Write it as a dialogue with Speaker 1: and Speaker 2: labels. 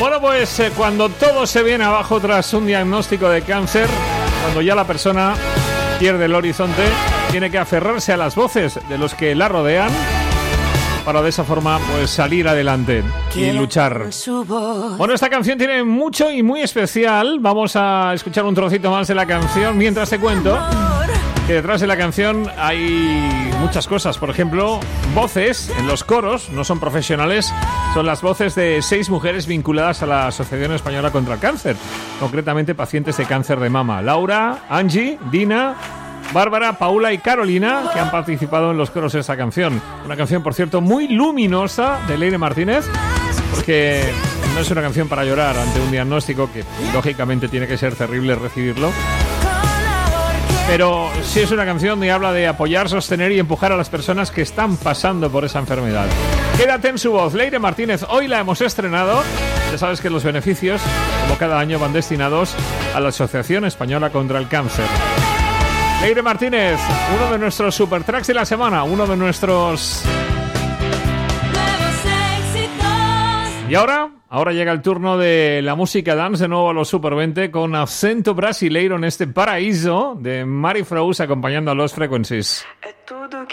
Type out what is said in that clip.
Speaker 1: Bueno, pues cuando todo se viene abajo tras un diagnóstico de cáncer, cuando ya la persona pierde el horizonte, tiene que aferrarse a las voces de los que la rodean para de esa forma pues salir adelante y luchar. Bueno, esta canción tiene mucho y muy especial. Vamos a escuchar un trocito más de la canción mientras te cuento que detrás de la canción hay muchas cosas. Por ejemplo, voces en los coros, no son profesionales, son las voces de 6 mujeres vinculadas a la Asociación Española contra el Cáncer, concretamente pacientes de cáncer de mama. Laura, Angie, Dina, Bárbara, Paula y Carolina, que han participado en los coros de esta canción. Una canción, por cierto, muy luminosa de Leire Martínez, porque no es una canción para llorar ante un diagnóstico que, lógicamente, tiene que ser terrible recibirlo. Pero sí es una canción que habla de apoyar, sostener y empujar a las personas que están pasando por esa enfermedad. Quédate en su voz, Leire Martínez. Hoy la hemos estrenado. Ya sabes que los beneficios, como cada año, van destinados a la Asociación Española contra el Cáncer. Leire Martínez, uno de nuestros super tracks de la semana, uno de nuestros... Y ahora llega el turno de la música dance, de nuevo a los Super 20 con acento brasileiro en este paraíso de Mari Frouse acompañando a los Frequencies.